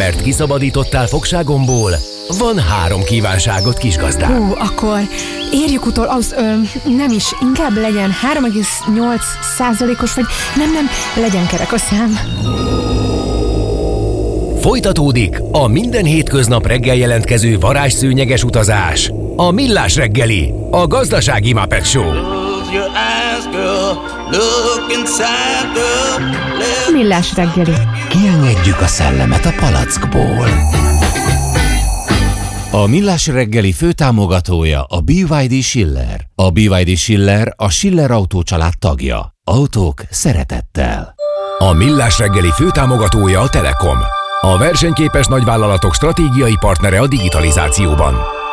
mert kiszabadítottál fogságomból, van 3 kívánságod, kisgazdám. Akkor érjük utol, nem is, inkább legyen 3,8%-os, vagy nem, legyen kerek a szám. Folytatódik a minden hétköznap reggel jelentkező varázsszőnyeges utazás. A Millás reggeli, a gazdasági Muppet Show. Millás reggeli. Kiengedjük a szellemet a palackból. A Millás reggeli főtámogatója a BYD Schiller. A BYD Schiller a Schiller Autó család tagja. Autók szeretettel. A Millás reggeli főtámogatója a Telekom. A versenyképes nagyvállalatok stratégiai partnere a digitalizációban.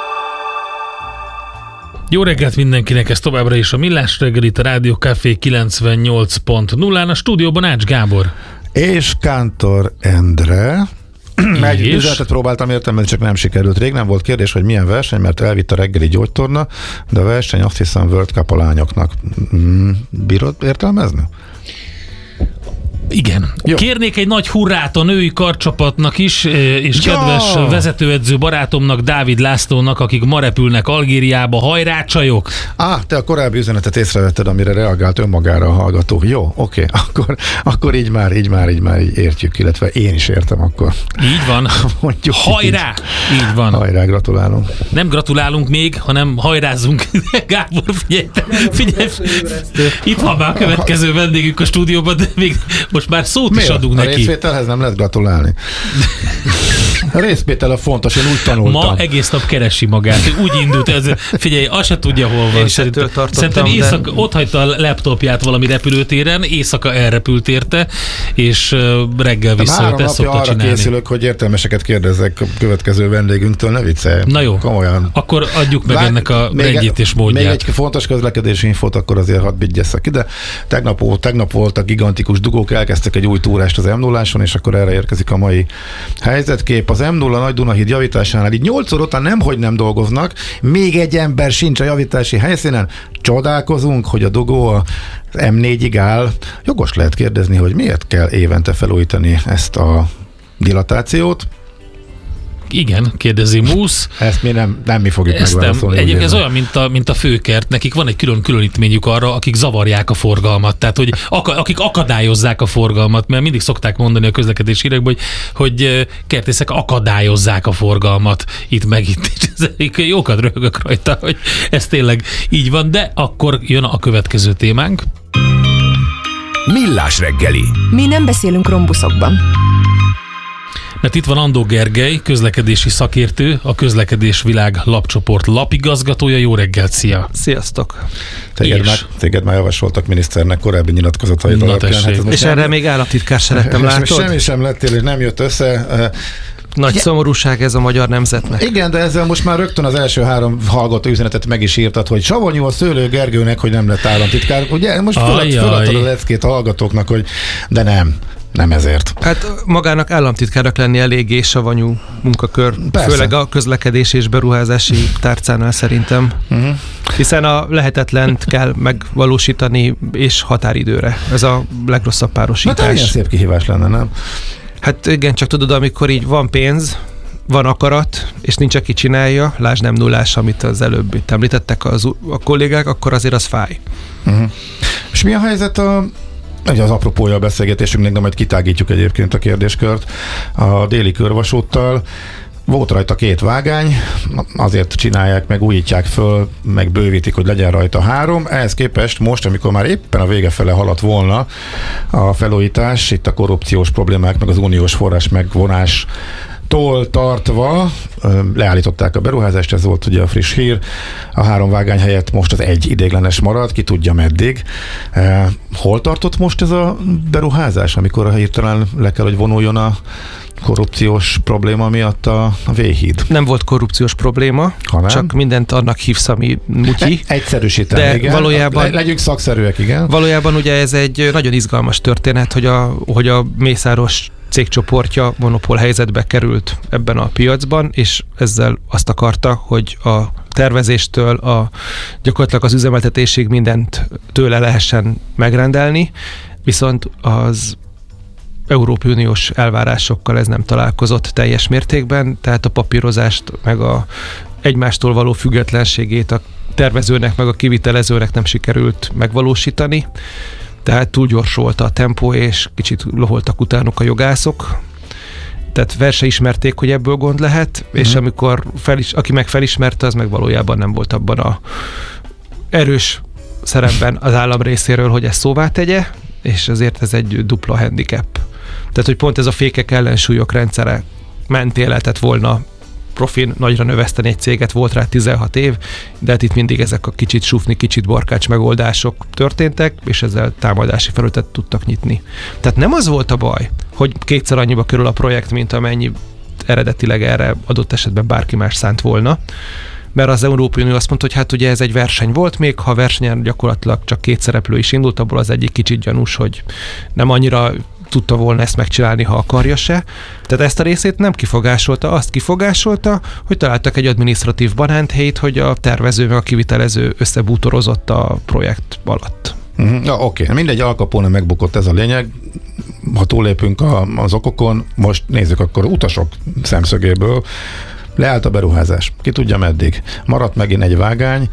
Jó reggelt mindenkinek, ez továbbra is a Millás reggel, itt a Rádió Café 98.0-án, a stúdióban Ács Gábor. És Kántor Endre. Egy üzenetet próbáltam értelmezni, csak nem sikerült. Rég nem volt kérdés, hogy milyen verseny, mert elvitt a reggeli gyógytorna, de a verseny azt hiszem World Cup a lányoknak. Bírod értelmezni? Igen. Jó. Kérnék egy nagy hurrát a női karcsapatnak is, és kedves vezetőedző barátomnak, Dávid Lászlónak, akik ma repülnek Algériába. Hajrá, csajok! Te a korábbi üzenetet észrevetted, amire reagált önmagára a hallgató. Jó, oké. Akkor így már értjük, illetve én is értem akkor. Így van. Mondjuk hajrá! Így van. Hajrá, gratulálunk. Nem gratulálunk még, hanem hajrázunk. Gábor, figyelj. Itt van már a következő vendégünk a stúdióban, de még most már szót is adunk neki. A részvételhez nem lehet gratulálni. A részvétel a fontos, én úgy tanultam. Ma egész nap keresi magát, úgy indult ez. Figyelj, azt se tudja, hol van. Szerintem éjszaka ott hagyta a laptopját valami repülőtéren, éjszaka elrepült érte, és reggel visszajött, ezt szokta csinálni. Arra készülök, hogy értelmeseket kérdezzek a következő vendégünktől, ne viccelj. Na jó, komolyan. Akkor adjuk meg ennek a rendjét és módját. Még egy fontos közlekedési infót, akkor azért hadd vigyesszek ide. Tegnap voltak gigantikus dugók, elkezdtek egy új túrást az M0-áson, és akkor erre érkezik a mai helyzetkép. Az M0 Nagy Dunahíd javításánál így 8 óra után nemhogy nem dolgoznak, még egy ember sincs a javítási helyszínen. Csodálkozunk, hogy a dugó az M4-ig áll. Jogos lehet kérdezni, hogy miért kell évente felújítani ezt a dilatációt. Igen, kérdezi Musz. Ezt mi nem mi fogjuk megválaszolni. Egyébként ez olyan, mint a főkert. Nekik van egy különítményük arra, akik zavarják a forgalmat. Tehát, hogy akik akadályozzák a forgalmat, mert mindig szokták mondani a közlekedési hírekben, hogy kertészek akadályozzák a forgalmat itt meg itt. És jókat röhögök rajta, hogy ez tényleg így van, de akkor jön a következő témánk. Millás reggeli. Mi nem beszélünk rombuszokban. Mert itt van Andó Gergely, közlekedési szakértő, a Közlekedés Világ lapcsoport lapigazgatója. Jó reggelt, szia! Sziasztok! Téged már javasoltak miniszternek korábbi nyilatkozatait alapján. És erre még államtitkár se lettem, látod? Semmi sem lettél, és nem jött össze. Nagy szomorúság ez a magyar nemzetnek. Igen, de ezzel most már rögtön az első 3 hallgató üzenetet meg is írtad, hogy savanyú a Szőlő Gergőnek, hogy nem lett államtitkár. Ugye most föladtad a leckét a hallgatóknak, hogy de nem ezért. Hát magának államtitkárnak lenni eléggé savanyú munkakör, persze. Főleg a közlekedés és beruházási tárcánál szerintem. Uh-huh. Hiszen a lehetetlent kell megvalósítani és határidőre. Ez a legrosszabb párosítás. Na, ilyen szép kihívás lenne, nem? Hát igen, csak tudod, amikor így van pénz, van akarat, és nincs, aki csinálja, lásd nem nullás, amit az előbb itt említettek a kollégák, akkor azért az fáj. Uh-huh. És mi a helyzet az apropója a beszélgetésünknek, de majd kitágítjuk egyébként a kérdéskört a déli körvasúttal. Volt rajta 2 vágány, azért csinálják, meg újítják föl, meg bővítik, hogy legyen rajta 3. Ehhez képest most, amikor már éppen a vége fele haladt volna a felújítás, itt a korrupciós problémák, meg az uniós forrás megvonás tartva leállították a beruházást, ez volt ugye a friss hír. A 3 vágány helyett most az 1 ideiglenes marad, ki tudja meddig. Hol tartott most ez a beruházás, amikor hirtelen le kell, hogy vonuljon a korrupciós probléma miatt a V-híd? Nem volt korrupciós probléma, csak mindent annak hívsz, ami mutyi. Egyszerűsítem, de igen. Valójában, legyünk szakszerűek, igen. Valójában ugye ez egy nagyon izgalmas történet, hogy a Mészáros cégcsoportja monopól helyzetbe került ebben a piacban, és ezzel azt akarta, hogy a tervezéstől gyakorlatilag az üzemeltetésig mindent tőle lehessen megrendelni, viszont az Európai Uniós elvárásokkal ez nem találkozott teljes mértékben, tehát a papírozást, meg a egymástól való függetlenségét a tervezőnek, meg a kivitelezőnek nem sikerült megvalósítani. Tehát túl gyors volt a tempó, és kicsit loholtak utánuk a jogászok. Tehát verse ismerték, hogy ebből gond lehet, és amikor aki meg felismerte, az meg valójában nem volt abban a erős szerepben az állam részéről, hogy ezt szóvá tegye, és azért ez egy dupla handicap. Tehát, hogy pont ez a fékek ellensúlyok rendszere mentén lehetett volna profin nagyra növeszteni egy céget, volt rá 16 év, de hát itt mindig ezek a kicsit sufni, kicsit barkács megoldások történtek, és ezzel támadási felületet tudtak nyitni. Tehát nem az volt a baj, hogy kétszer annyiba kerül a projekt, mint amennyi eredetileg erre adott esetben bárki más szánt volna, mert az Európai Unió azt mondta, hogy hát ugye ez egy verseny volt még, ha a versenyen gyakorlatilag csak 2 szereplő is indult, abból az egyik kicsit gyanús, hogy nem annyira tudta volna ezt megcsinálni, ha akarja se. Tehát ezt a részét nem kifogásolta, azt kifogásolta, hogy találtak egy adminisztratív banánthelyt, hogy a tervező meg a kivitelező összebútorozott a projekt alatt. Oké. Mindegy, Al Capone megbukott, ez a lényeg. Ha túllépünk az okokon, most nézzük akkor utasok szemszögéből. Leállt a beruházás. Ki tudja meddig. Maradt megint egy vágány.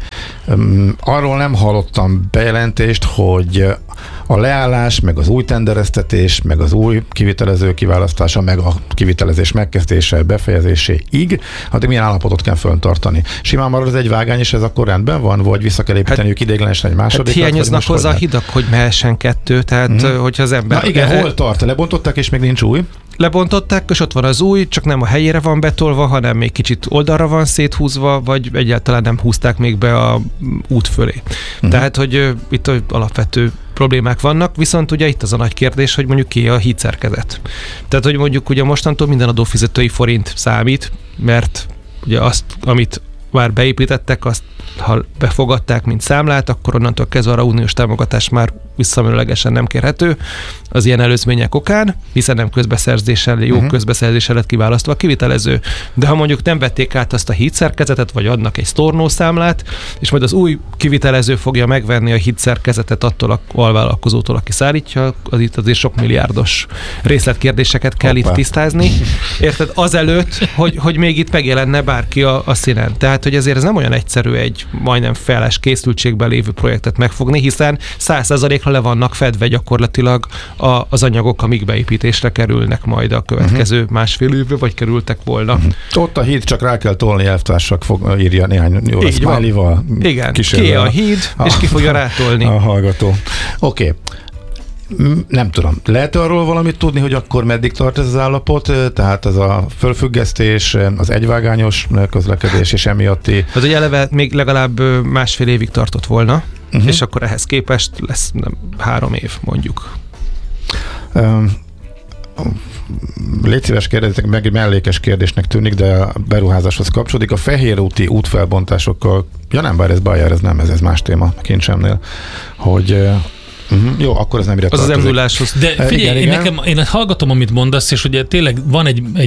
Arról nem hallottam bejelentést, hogy a leállás, meg az új tendereztetés, meg az új kivitelező kiválasztása, meg a kivitelezés megkezdése, befejezéséig, addig milyen állapotot kell föntartani. Simán marad az egy vágány, és ez akkor rendben van, vagy vissza kell építeniük ideiglenesen egy második? Hát hiányoznak hozzá a hidak, hogy mehessen 2, tehát hogyha az ember... Na igen, hol tart? Lebontották, és még nincs új? Lebontották, és ott van az új, csak nem a helyére van betolva, hanem még kicsit oldalra van széthúzva, vagy egyáltalán nem húzták még be a út fölé. Tehát, hogy itt alapvető problémák vannak, viszont ugye itt az a nagy kérdés, hogy mondjuk ki a hídszerkezet. Tehát, hogy mondjuk ugye mostantól minden adófizetői forint számít, mert ugye azt, amit már beépítettek, azt ha befogadták, mint számlát, akkor onnantól kezdve a uniós támogatás már visszamenőlegesen nem kérhető az ilyen előzmények okán, hiszen nem közbeszerzéssel, jó közbeszerzéssel lett kiválasztva a kivitelező. De ha mondjuk nem vették át azt a hídszerkezetet, vagy adnak egy sztornószámlát, és majd az új kivitelező fogja megvenni a hídszerkezetet attól a alvállalkozótól, aki szállítja, az itt azért sok milliárdos részletkérdéseket kell itt tisztázni. Érted? Azelőtt, hogy még itt megjelenne bárki a színen. Tehát, hogy ezért ez nem olyan egyszerű egy majdnem feles készültségben lévő projektet megfogni, hiszen 100%-ra le vannak fedve gyakorlatilag az anyagok, amik beépítésre kerülnek majd a következő másfél évben, vagy kerültek volna. Ott a híd, csak rá kell tolni, elvtársak írja néhány jó smiley-val. Igen, ki a híd, és ki fogja rátolni. A hallgató. Oké. Nem tudom. Lehet arról valamit tudni, hogy akkor meddig tart ez az állapot? Tehát ez a fölfüggesztés, az egyvágányos közlekedés és emiatti... Hát ugye eleve még legalább 1,5 évig tartott volna, és akkor ehhez képest lesz 3 év mondjuk. Légy szíves, kérdezzétek meg, egy mellékes kérdésnek tűnik, de a beruházáshoz kapcsolódik. A fehérúti útfelbontásokkal, nem, bár ez Bayer, ez nem, ez más téma Kincsemnél, hogy jó, akkor ez nem ide tartozik. Az emlüláshoz. De figyelj, én hallgatom, amit mondasz, és ugye tényleg van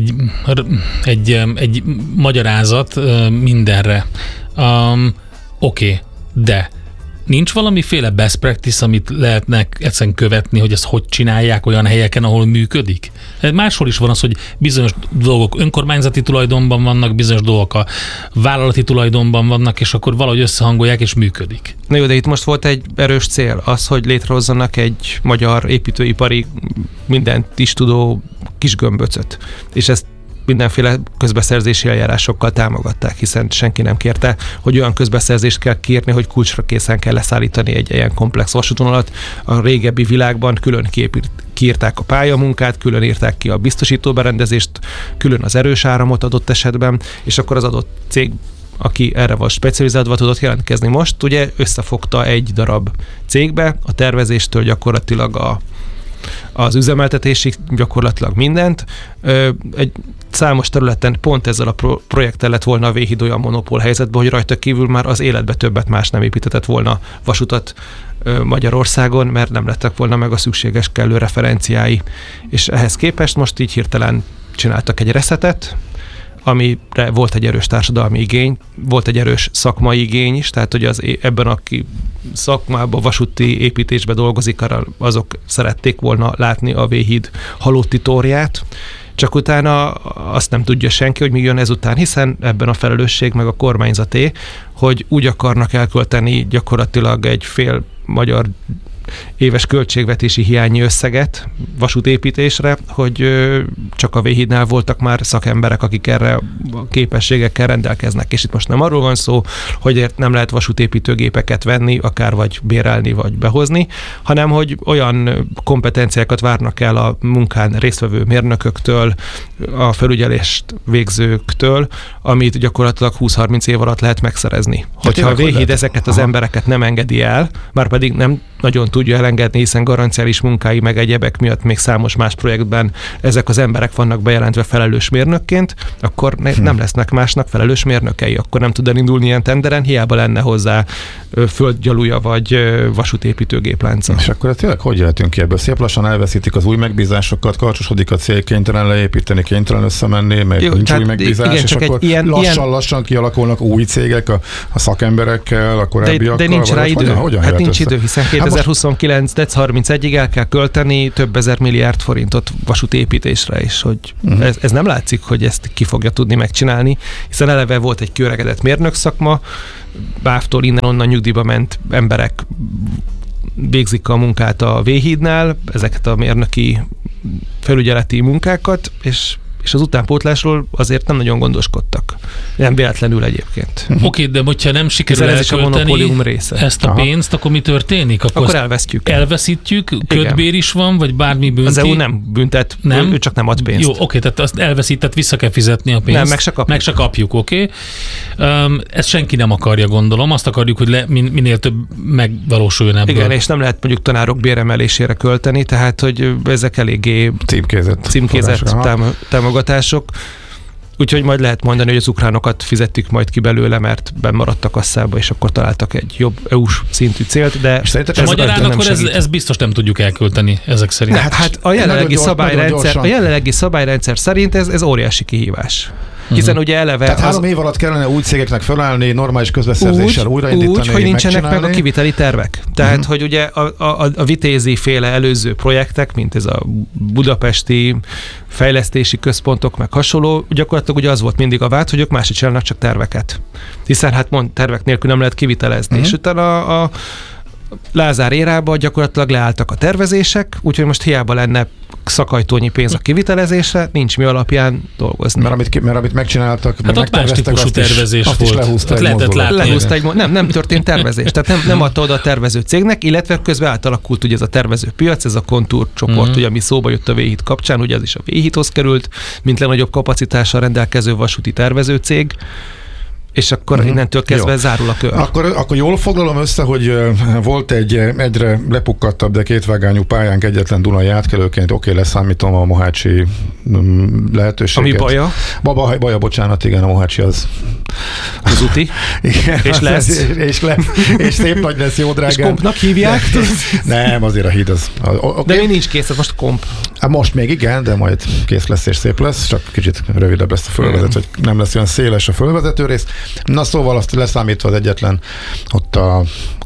egy magyarázat mindenre. Oké, de nincs valamiféle best practice, amit lehetnek egyszerűen követni, hogy ezt hogy csinálják olyan helyeken, ahol működik? Máshol is van az, hogy bizonyos dolgok önkormányzati tulajdonban vannak, bizonyos dolgok a vállalati tulajdonban vannak, és akkor valahogy összehangolják, és működik. Na jó, de itt most volt egy erős cél, az, hogy létrehozzanak egy magyar építőipari mindent is tudó kis gömböcöt. És ezt mindenféle közbeszerzési eljárásokkal támogatták, hiszen senki nem kérte, hogy olyan közbeszerzést kell kérni, hogy kulcsra készen kell leszállítani egy ilyen komplex vasútvonalat. A régebbi világban külön kiírták a pályamunkát, külön írták ki a biztosítóberendezést, külön az erős áramot adott esetben, és akkor az adott cég, aki erre volt specializálva, tudott jelentkezni. Most ugye összefogta egy darab cégbe a tervezéstől gyakorlatilag az üzemeltetésig gyakorlatilag mindent. Egy számos területen pont ezzel a projekttel lett volna a Véhíd olyan monopól helyzetben, hogy rajta kívül már az életbe többet más nem építetett volna vasutat Magyarországon, mert nem lettek volna meg a szükséges kellő referenciái. És ehhez képest most így hirtelen csináltak egy reszetet, amire volt egy erős társadalmi igény, volt egy erős szakmai igény is, tehát hogy ebben, aki szakmában, vasúti építésbe dolgozik, azok szerették volna látni a V-híd halotti torját, csak utána azt nem tudja senki, hogy mi jön ezután, hiszen ebben a felelősség meg a kormányzaté, hogy úgy akarnak elkölteni gyakorlatilag egy fél magyar éves költségvetési hiányi összeget vasútépítésre, hogy csak a V-hídnál voltak már szakemberek, akik erre a képességekkel rendelkeznek. És itt most nem arról van szó, hogy nem lehet vasútépítőgépeket venni, akár vagy bérelni, vagy behozni, hanem hogy olyan kompetenciákat várnak el a munkán résztvevő mérnököktől, a felügyelést végzőktől, amit gyakorlatilag 20-30 év alatt lehet megszerezni. Hogyha a V-híd ezeket az embereket nem engedi el, már pedig nem nagyon tudja elengedni, hiszen garanciális munkái meg egyebek miatt még számos más projektben ezek az emberek vannak bejelentve felelős mérnökként, akkor nem lesznek másnak felelős mérnökei, akkor nem tud elindulni ilyen tenderen, hiába lenne hozzá földgyalúja vagy vasútépítőgéplánca. És akkor tényleg hogy jöhetünk ki ebből? Szép lassan elveszítik az új megbízásokat, karcsosodik a cég, kénytelen leépíteni, kénytelen összemenni, meg jó, nincs új megbízás, igen, és akkor lassan kialakulnak új cégek a szakemberekkel, a korábbiakkal. De nincs rá idő. Hát nincs idő, hiszen 2029. dec. 31-ig el kell költeni több ezer milliárd forintot vasútépítésre is, hogy ez nem látszik, hogy ezt ki fogja tudni megcsinálni, hiszen eleve volt egy kiöregedett mérnök szakma, bávtól innen-onnan nyugdíjba ment emberek végzik a munkát a V-hídnál, ezeket a mérnöki felügyeleti munkákat, és az utánpótlásról azért nem nagyon gondoskodtak. Nem véletlenül egyébként. Oké, de hogyha nem sikerül elkölteni ezt a pénzt, akkor mi történik? Akkor elvesztjük. Elveszítjük, kötbér is van, vagy bármi bünti? Az EU nem büntet, ő csak nem ad pénzt. Jó, oké, tehát azt elveszített, vissza kell fizetni a pénzt. Nem, meg se kapjuk. Oké. Ezt senki nem akarja, gondolom. Azt akarjuk, hogy minél több megvalósuljon ebből. Igen, és nem lehet mondjuk tanárok béremelésére költeni, tehát hogy ezek eléggé címkézett támogatások. Úgyhogy majd lehet mondani, hogy az ukránokat fizettük majd ki belőle, mert bennmaradtak kasszába, és akkor találtak egy jobb EU-s szintű célt, de... Magyarán akkor ez biztos nem tudjuk elkölteni ezek szerint. Hát a jelenlegi szabályrendszer szerint ez óriási kihívás. Hiszen ugye eleve... Tehát 3 év alatt kellene új cégeknek felállni, normális közbeszerzéssel újraindítani, úgy, hogy nincsenek meg a kiviteli tervek. Tehát, hogy ugye a Vitézi féle előző projektek, mint ez a budapesti fejlesztési központok, meg hasonló, gyakorlatilag ugye az volt mindig a vád, hogy ők máshogy csinálnak csak terveket. Hiszen hát tervek nélkül nem lehet kivitelezni. És utána a Lázár érában gyakorlatilag leálltak a tervezések, úgyhogy most hiába lenne szakajtónyi pénz a kivitelezésre, nincs mi alapján dolgozni. Mert amit megcsináltak, hát ott más típusú tervezés volt. Lehúzta nem történt tervezés. Tehát nem adta oda a tervező cégnek, illetve közben átalakult ugye ez a tervező piac, ez a Kontúr csoport, ugye, ami szóba jött a V-híd kapcsán, ugye az is a V-hídhoz került, mint legnagyobb kapacitással rendelkező vasúti tervező cég. És akkor innentől kezdve zárul a kör. Akkor jól foglalom össze, hogy volt egy egyre lepukkadtabb, de kétvágányú pályánk egyetlen Dunai átkelőként, leszámítom a mohácsi lehetőséget. Ami baja? Baja, bocsánat, igen, a mohácsi az úti. Igen, és lesz. És szép nagy lesz, jó drágán. És kompnak hívják? Nem, azért a híd az. De még nincs kész, ez most komp. Most még igen, de majd kész lesz és szép lesz, csak kicsit rövidebb lesz a fölvezető, hogy nem lesz olyan széles a fölvezető rész. Na szóval azt leszámítva az egyetlen ott a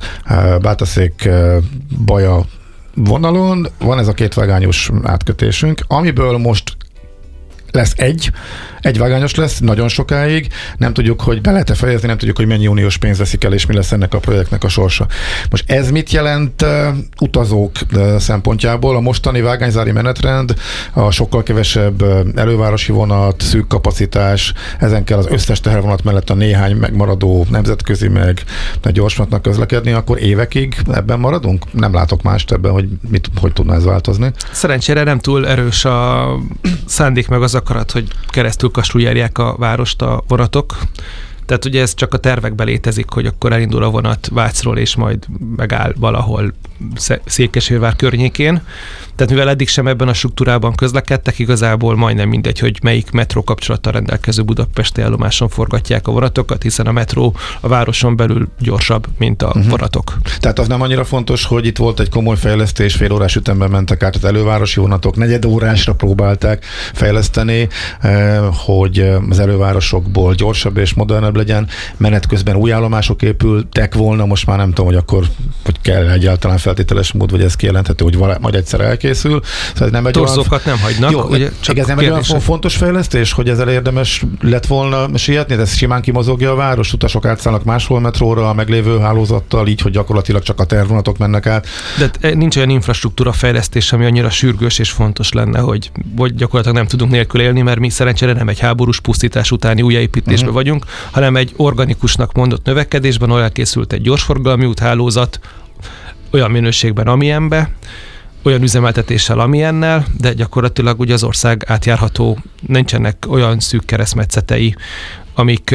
Bátaszék Baja vonalon van ez a kétvágányos átkötésünk, amiből most lesz egy vágányos lesz nagyon sokáig, nem tudjuk, hogy be lehet-e fejezni, nem tudjuk, hogy mennyi uniós pénz veszik el, és mi lesz ennek a projektnek a sorsa. Most ez mit jelent utazók szempontjából? A mostani vágányzári menetrend, a sokkal kevesebb elővárosi vonat, szűk kapacitás, ezen kell az összes tehervonat mellett a néhány megmaradó nemzetközi meg gyorsvonatnak közlekedni, akkor évekig ebben maradunk? Nem látok mást ebben, hogy tudna ez változni. Szerencsére nem túl erős a szándék meg az akarat, hogy keresztül kastruljárják a várost a vonatok. Tehát ugye ez csak a tervekben létezik, hogy akkor elindul a vonat Vácról, és majd megáll valahol Székesfehérvár környékén. Tehát mivel eddig sem ebben a struktúrában közlekedtek, igazából majdnem mindegy, hogy melyik metró kapcsolattal rendelkező budapesti állomáson forgatják a vonatokat, hiszen a metró a városon belül gyorsabb, mint a vonatok. Tehát az nem annyira fontos, hogy itt volt egy komoly fejlesztés, fél órás ütemben mentek át az elővárosi vonatok, negyed órásra próbálták fejleszteni, hogy az elővárosokból gyorsabb és modernebb legyen. Menet közben új állomások épültek volna, most már nem tudom, hogy akkor hogy kell egyáltalán feltételes mód, vagy ez kijelenthető, hogy majd egyszer elkészül. Szóval nem egy torzókat nem hagynak. Jó, ugye, csak ez nem egy olyan fontos fejlesztés, hogy ezzel érdemes lett volna sietni, de ez simán kimozogja a város, utasok átszállnak máshol metróra a meglévő hálózattal, így, hogy gyakorlatilag csak a tervvonatok mennek át. De nincs olyan infrastruktúra fejlesztés, ami annyira sürgős és fontos lenne, hogy gyakorlatilag nem tudunk nélkül élni, mert mi szerencsére nem egy háborús pusztítás utáni újjáépítésben vagyunk, hanem egy organikusnak mondott növekedésben, ahol elkészült egy gyorsforgalmi úthálózat, olyan minőségben, amilyenbe, olyan üzemeltetéssel, amilyennel, de gyakorlatilag ugye az ország átjárható, nincsenek olyan szűk keresztmetszetei, amik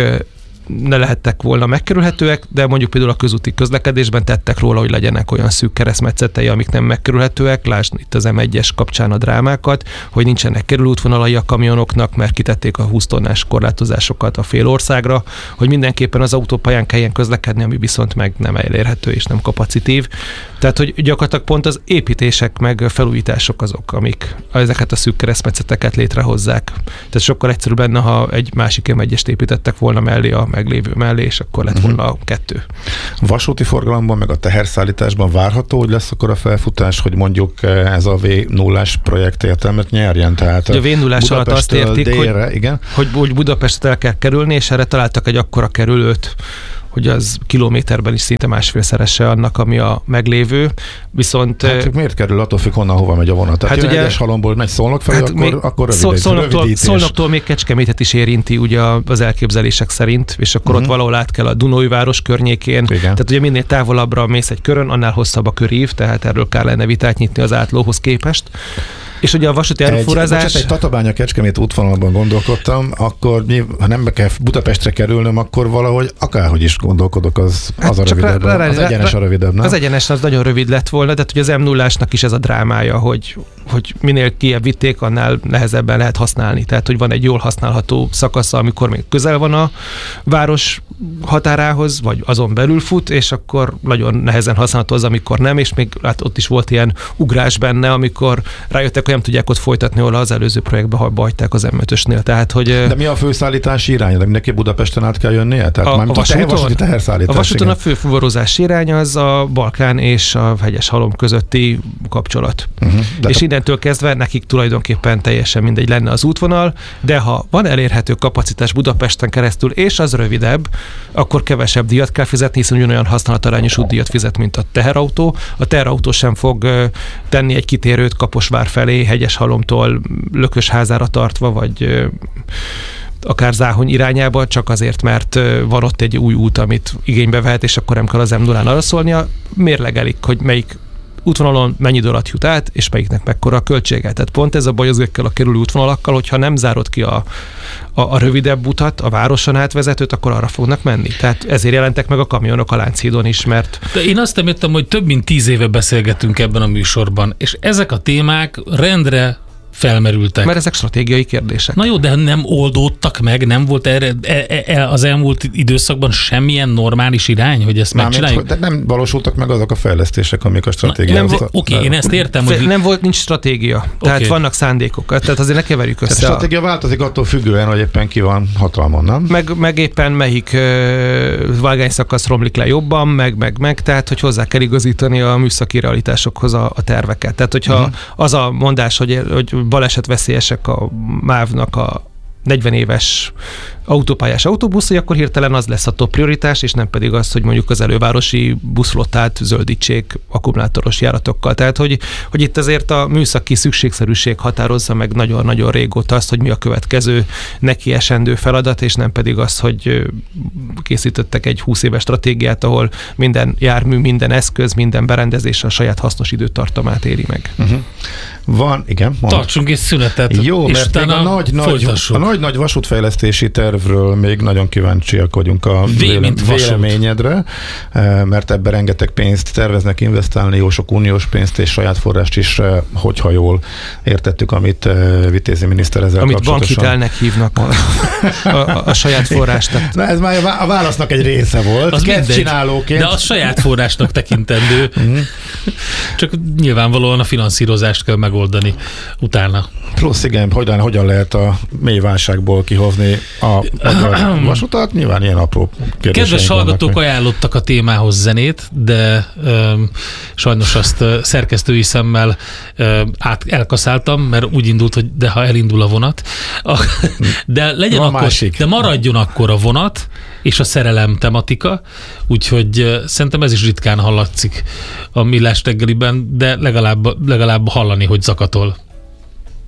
ne lehettek volna megkerülhetőek, de mondjuk például a közúti közlekedésben tettek róla, hogy legyenek olyan szűk keresztmetszetei, amik nem megkerülhetőek. Lásd itt az M1-es kapcsán a drámákat, hogy nincsenek kerülőútvonalai a kamionoknak, mert kitették a 20 tonnás korlátozásokat a félországra, hogy mindenképpen az autópályán kelljen közlekedni, ami viszont meg nem elérhető és nem kapacitív. Tehát, hogy gyakorlatilag pont az építések meg felújítások azok, amik ezeket a szűk keresztmetszeteket létrehozzák. Tehát sokkal egyszerűbb lenne, ha egy másik M1-est építettek volna mellé a meglévő mellé, és akkor lett volna a kettő. Vasúti forgalomban, meg a teherszállításban várható, hogy lesz akkor a felfutás, hogy mondjuk ez a V0-ás projekt értelmet nyerjen? Tehát a V0-ás alatt azt értik, délre, hogy Budapestet el kell kerülni, és erre találtak egy akkora kerülőt, hogy az kilométerben is szinte másfélszerese annak, ami a meglévő. Viszont... Hát miért kerül? Attól függ, honnan hova megy a vonat. Tehát hát ugye Egyeshalomból megy Szolnok felé, akkor rövidítés. Szolnoktól még Kecskemétet is érinti ugye az elképzelések szerint, és akkor ott valahol át kell a Dunói város környékén. Igen. Tehát ugye minél távolabbra mész egy körön, annál hosszabb a körív, tehát erről kell lenne vitát nyitni az átlóhoz képest. És ugye a vasúti áruforrázás... Egy Tatabánya-Kecskemét útvonalban gondolkodtam, akkor ha nem kell Budapestre kerülnöm, akkor valahogy akárhogy is gondolkodok, az a rövidebb. Az egyenes a rövidebb, nem? Az egyenes az nagyon rövid lett volna, de hogy az M0-ásnak is ez a drámája, hogy minél kijebb vitték, annál nehezebben lehet használni. Tehát, hogy van egy jól használható szakasza, amikor még közel van a város határához, vagy azon belül fut, és akkor nagyon nehezen használható az, amikor nem, és még hát ott is volt ilyen ugrás benne, amikor rájöttek, hogy nem tudják ott folytatni, ahol az előző projektbe hagyták az M5-ösnél. Tehát, hogy... De mi a főszállítási irány? De mindenki Budapesten át kell jönnie? Tehát a vasúton a fő fuvarozási irány az a Balkán és a Hegyeshalom közötti kapcsolat. És innentől kezdve nekik tulajdonképpen teljesen mindegy lenne az útvonal, de ha van elérhető kapacitás Budapesten keresztül, és az rövidebb, akkor kevesebb díjat kell fizetni, hiszen ugyanolyan használatarányos útdíjat fizet, mint a teherautó. A teherautó sem fog tenni egy kitérőt Kaposvár felé, Hegyeshalomtól Lökösházára tartva, vagy akár Záhony irányába, csak azért, mert van ott egy új út, amit igénybe vehet, és akkor nem kell az M0-án arra szólnia. Mérlegelik, hogy melyik útvonalon mennyi idő alatt jut át, és melyiknek mekkora a költsége. Tehát pont ez a baj ezekkel a kerülő útvonalakkal, hogyha nem zárod ki a rövidebb utat, a városon átvezetőt, akkor arra fognak menni. Tehát ezért jelentek meg a kamionok a Lánchídon is, mert... De én azt nem értem, hogy több mint 10 éve beszélgetünk ebben a műsorban, és ezek a témák rendre felmerültek. Mert ezek stratégiai kérdések. Na jó, de nem oldódtak meg, nem volt erre az elmúlt időszakban semmilyen normális irány, hogy ezt megcsináljuk? De nem valósultak meg azok a fejlesztések, amik a stratégiát... Oké, én ezt értem, hogy... nincs stratégia. Tehát vannak szándékok. Tehát azért ne keverjük össze. Tehát a stratégia változik attól függően, hogy éppen ki van hatalmon, nem? Meg éppen melyik vágányszakasz romlik le jobban, meg, tehát hogy hozzá kell igazítani a műszaki realitásokhoz a terveket. Tehát hogyha az a mondás, hogy balesetveszélyesek a MÁV-nak a 40 éves autópályás autóbuszai, akkor hirtelen az lesz a top prioritás, és nem pedig az, hogy mondjuk az elővárosi buszflottát zöldítsék akkumulátoros járatokkal. Tehát, hogy itt azért a műszaki szükségszerűség határozza meg nagyon-nagyon régóta azt, hogy mi a következő nekiesendő feladat, és nem pedig az, hogy készítettek egy 20 éves stratégiát, ahol minden jármű, minden eszköz, minden berendezés a saját hasznos időtartamát éri meg. Van, igen. Tartsunk egy szünetet. Jó, mert még a nagy vasútfejlesztési terv tervről még nagyon kíváncsiak vagyunk a véleményedre, mert ebben rengeteg pénzt terveznek investálni, jó sok uniós pénzt és saját forrást is, hogyha jól értettük, amit Vitézi miniszter ezzel amit kapcsolatosan. bankhitelnek hívnak a saját forrást. Na ez már a válasznak egy része volt. Az Kezdcsinálóként. De az saját forrásnak tekintendő. Csak nyilvánvalóan a finanszírozást kell megoldani utána. Plusz igen, hogyan lehet a mély válságból kihozni a magyar vasutat? Nyilván ilyen apró kérdéseink. Kedves hallgatók ajánlottak a témához zenét, de sajnos azt szerkesztői szemmel elkaszáltam, mert úgy indult, hogy de ha elindul a vonat, de legyen akkor, másik. De maradjon akkor a vonat és a szerelem tematika, úgyhogy szerintem ez is ritkán hallatszik a Millás reggeliben, de legalább hallani, hogy zakatol.